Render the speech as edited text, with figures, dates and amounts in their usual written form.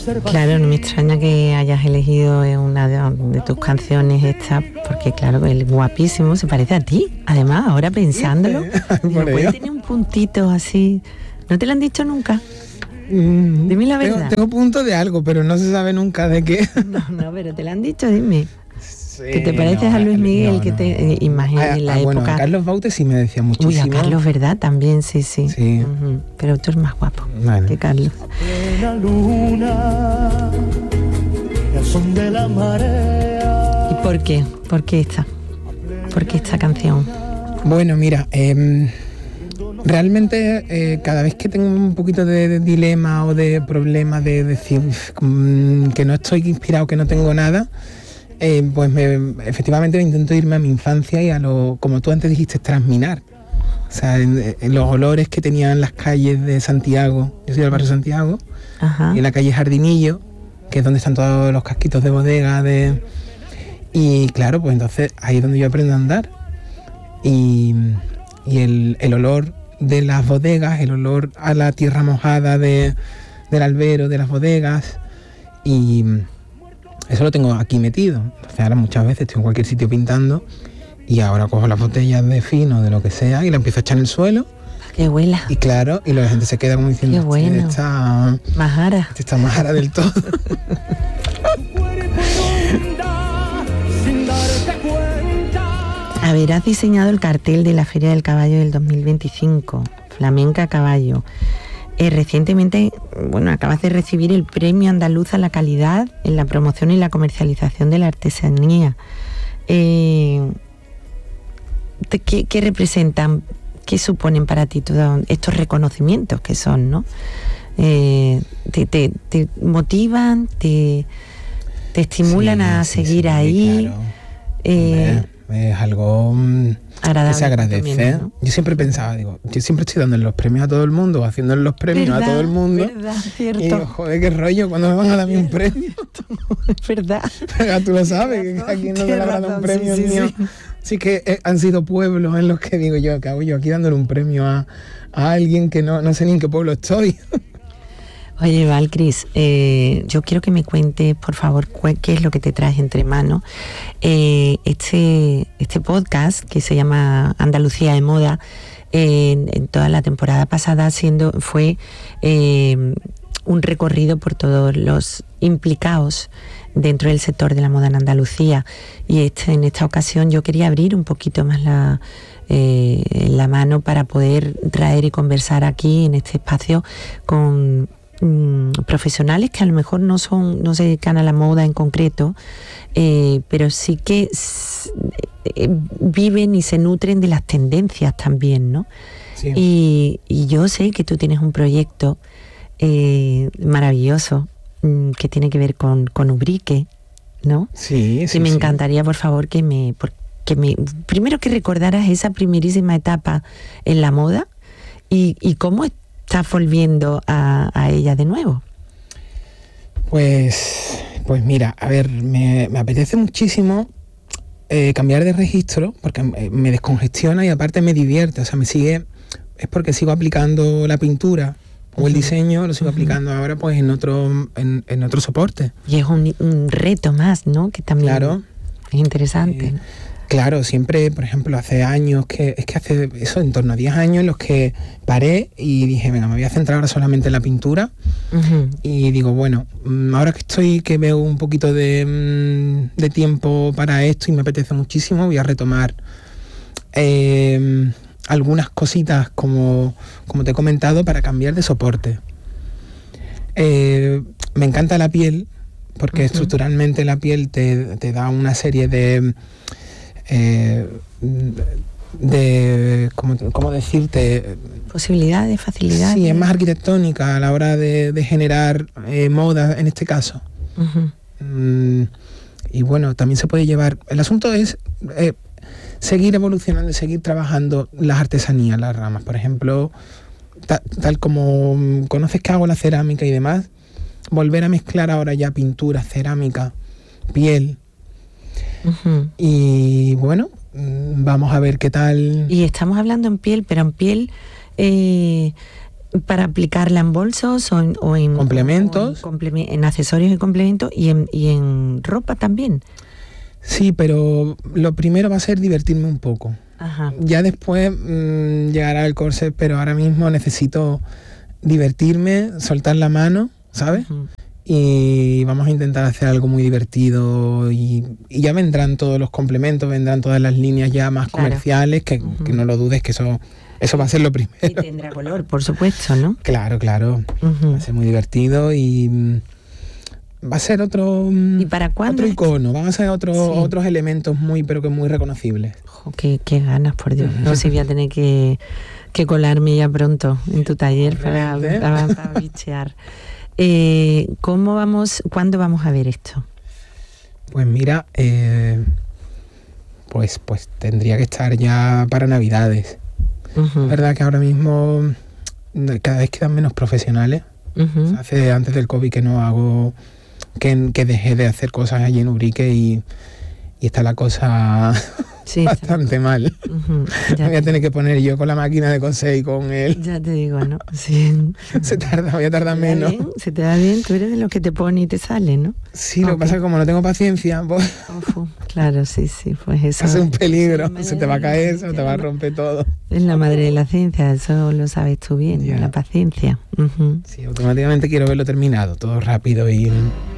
Claro, no me extraña que hayas elegido una de tus canciones esta, porque claro, él es guapísimo, se parece a ti. Además, ahora pensándolo, digo, puede tener un puntito así. ¿No te lo han dicho nunca? Dime la verdad. Tengo punto de algo, pero no se sabe nunca de qué. No, pero te lo han dicho, dime. Sí, que te pareces a Luis Miguel, que te imaginas en la época. Bueno, a Carlos Baute sí me decía muchísimo. Uy, a Carlos, ¿verdad? También, sí. Pero tú eres más guapo que Carlos. ¿Y por qué? ¿Por qué esta? ¿Por qué esta canción? Bueno, mira, realmente cada vez que tengo un poquito de dilema o de problema de decir que no estoy inspirado, que no tengo nada, pues efectivamente me intento irme a mi infancia y a lo, como tú antes dijiste, transminar. O sea, en los olores que tenían las calles de Santiago. Yo soy del barrio Santiago. Ajá. Y en la calle Jardinillo, que es donde están todos los casquitos de bodega. Y claro, pues entonces ahí es donde yo aprendo a andar. Y el olor de las bodegas, el olor a la tierra mojada del albero, de las bodegas, y eso lo tengo aquí metido. Entonces ahora muchas veces estoy en cualquier sitio pintando y ahora cojo las botellas de fino, de lo que sea, y la empiezo a echar en el suelo. ¡Qué huela! Y claro, y la gente se queda como diciendo, ¡qué bueno! Está majara del todo. A ver, has diseñado el cartel de la Feria del Caballo del 2025, Flamenca a Caballo. Recientemente, acabas de recibir el Premio Andaluz a la Calidad en la promoción y la comercialización de la artesanía. ¿Qué representan, qué suponen para ti todos estos reconocimientos que son, ¿no? ¿Te motivan, te estimulan a seguir ahí? Claro. Es algo agradable, que se agradece. También, ¿no? Yo siempre pensaba, yo siempre estoy dándole los premios a todo el mundo, haciéndole los premios a todo el mundo. Cierto. Y digo, joder, qué rollo, cuando me van a dar un premio. Es verdad. Pero tú lo sabes, que aquí no me han dado un premio mío. Sí que han sido pueblos en los que digo yo, ¿qué hago yo aquí dándole un premio a alguien que no sé ni en qué pueblo estoy? Oye, Valcris, yo quiero que me cuentes, por favor, qué es lo que te traes entre manos. Este podcast, que se llama Andalucía de Moda, en toda la temporada pasada fue un recorrido por todos los implicados dentro del sector de la moda en Andalucía. Y en esta ocasión yo quería abrir un poquito más la mano para poder traer y conversar aquí en este espacio con profesionales que a lo mejor no se dedican a la moda en concreto, pero sí que viven y se nutren de las tendencias también, ¿no? Sí. Y yo sé que tú tienes un proyecto maravilloso que tiene que ver con Ubrique, ¿no? Sí. Y me encantaría, por favor, primero que recordaras esa primerísima etapa en la moda y cómo estás volviendo a ella de nuevo. Pues mira, a ver, me apetece muchísimo cambiar de registro porque me descongestiona y aparte me divierte, o sea, es porque sigo aplicando la pintura o el diseño, lo sigo aplicando ahora pues en otro soporte. Y es un reto más, ¿no? Que también claro, es interesante. Claro, siempre, por ejemplo, hace años, hace eso, en torno a 10 años en los que paré y dije, venga, me voy a centrar ahora solamente en la pintura. Y digo, bueno, ahora que veo un poquito de tiempo para esto y me apetece muchísimo, voy a retomar algunas cositas como te he comentado para cambiar de soporte. Me encanta la piel porque estructuralmente la piel te da una serie de ¿cómo decirte? Posibilidades, facilidades. Sí, es más arquitectónica a la hora de generar moda en este caso. Y bueno, también se puede llevar. El asunto es seguir evolucionando, seguir trabajando las artesanías, las ramas. Por ejemplo, tal como conoces que hago la cerámica y demás, volver a mezclar ahora ya pintura, cerámica, piel. Y bueno, vamos a ver qué tal. Y estamos hablando en piel, pero en piel ¿Para aplicarla en bolsos o en complementos? En accesorios y complementos y en ropa también. Sí, pero lo primero va a ser divertirme un poco. Ajá. Ya después llegará el corset, pero ahora mismo necesito divertirme, soltar la mano, ¿sabes? Uh-huh. Y vamos a intentar hacer algo muy divertido y ya vendrán todos los complementos, vendrán todas las líneas ya más comerciales, que no lo dudes que eso va a ser lo primero. Y tendrá color, por supuesto, ¿no? Claro. Va a ser muy divertido y va a ser otro... ¿Y para cuándo? Otro icono, van a ser otros elementos muy reconocibles. Ojo, qué ganas, por Dios. No sé, voy a tener que colarme ya pronto en tu taller para bichear. ¿Cuándo vamos a ver esto? Pues mira, pues tendría que estar ya para Navidades. Uh-huh. Verdad que ahora mismo cada vez quedan menos profesionales. Uh-huh. O sea, hace antes del COVID que no hago, que dejé de hacer cosas allí en Ubrique y está la cosa bastante mal. Uh-huh. Me voy a tener que poner yo con la máquina de coser y con él. Ya te digo, ¿no? Sí. Voy a tardar menos. Se te da bien, tú eres de los que te pone y te sale, ¿no? Sí, lo que pasa es que como no tengo paciencia, pues... Claro, sí, pues eso... Es un peligro, se te va a caer, se te va a romper todo. Es la madre de la ciencia, eso lo sabes tú bien, la paciencia. Uh-huh. Sí, automáticamente quiero verlo terminado, todo rápido y